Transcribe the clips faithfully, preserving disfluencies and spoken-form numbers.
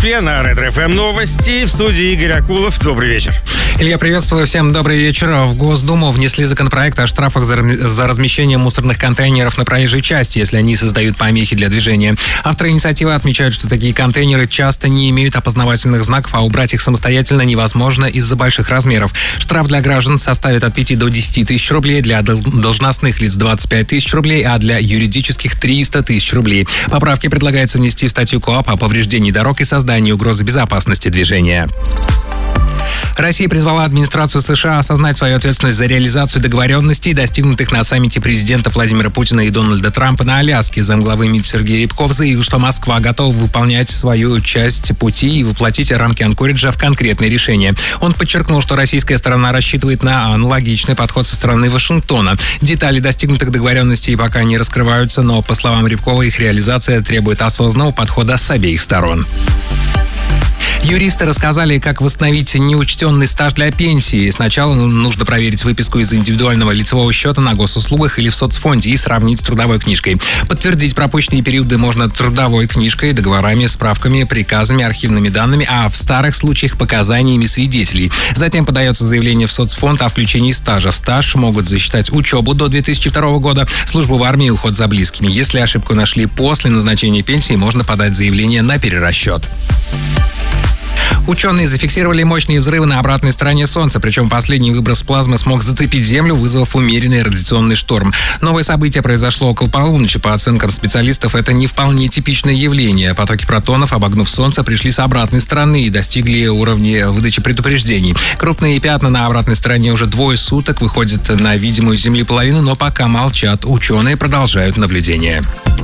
Москве на Ретро-ФМ новости. В студии Игорь Акулов. Добрый вечер. Илья, приветствую. Всем добрый вечер. В Госдуму внесли законопроект о штрафах за, за размещение мусорных контейнеров на проезжей части, если они создают помехи для движения. Авторы инициативы отмечают, что такие контейнеры часто не имеют опознавательных знаков, а убрать их самостоятельно невозможно из-за больших размеров. Штраф для граждан составит от пяти до десяти тысяч рублей, для должностных лиц двадцать пять тысяч рублей, а для юридических триста тысяч рублей. Поправки предлагается внести в статью КоАП о повреждении дорог и создании угрозы безопасности движения. Россия призвала администрацию США осознать свою ответственность за реализацию договоренностей, достигнутых на саммите президентов Владимира Путина и Дональда Трампа на Аляске. Замглавы МИД Сергей Рябков заявил, что Москва готова выполнять свою часть пути и воплотить рамки Анкориджа в конкретные решения. Он подчеркнул, что российская сторона рассчитывает на аналогичный подход со стороны Вашингтона. Детали достигнутых договоренностей пока не раскрываются, но, по словам Рябкова, их реализация требует осознанного подхода с обеих сторон. Юристы рассказали, как восстановить неучтенный стаж для пенсии. Сначала нужно проверить выписку из индивидуального лицевого счета на госуслугах или в соцфонде и сравнить с трудовой книжкой. Подтвердить пропущенные периоды можно трудовой книжкой, договорами, справками, приказами, архивными данными, а в старых случаях показаниями свидетелей. Затем подается заявление в соцфонд о включении стажа. В стаж могут засчитать учебу до две тысячи второго года, службу в армии и уход за близкими. Если ошибку нашли после назначения пенсии, можно подать заявление на перерасчет. Ученые зафиксировали мощные взрывы на обратной стороне Солнца, причем последний выброс плазмы смог зацепить Землю, вызвав умеренный радиационный шторм. Новое событие произошло около полуночи. По оценкам специалистов, это не вполне типичное явление. Потоки протонов, обогнув Солнце, пришли с обратной стороны и достигли уровня выдачи предупреждений. Крупные пятна на обратной стороне уже двое суток выходят на видимую с Земли половину, но пока молчат. Ученые продолжают наблюдение.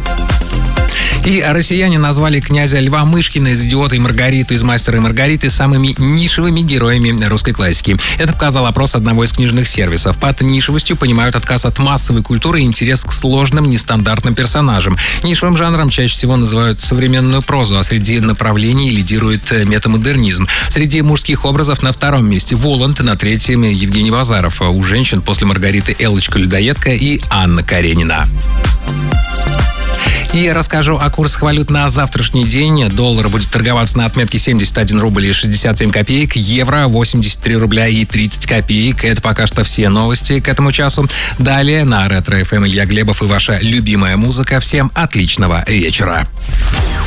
И россияне назвали князя Льва Мышкина из «Идиота» и Маргариту из «Мастера и Маргариты» самыми нишевыми героями русской классики. Это показал опрос одного из книжных сервисов. Под нишевостью понимают отказ от массовой культуры и интерес к сложным, нестандартным персонажам. Нишевым жанром чаще всего называют современную прозу, а среди направлений лидирует метамодернизм. Среди мужских образов на втором месте Воланд, на третьем Евгений Базаров. У женщин после Маргариты Эллочка-людоедка и Анна Каренина. И расскажу о курсах валют на завтрашний день. Доллар будет торговаться на отметке семьдесят один рубль и шестьдесят семь копеек, евро восемьдесят три рубля и тридцать копеек. Это пока что все новости к этому часу. Далее на Ретро-ФМ Илья Глебов и ваша любимая музыка. Всем отличного вечера.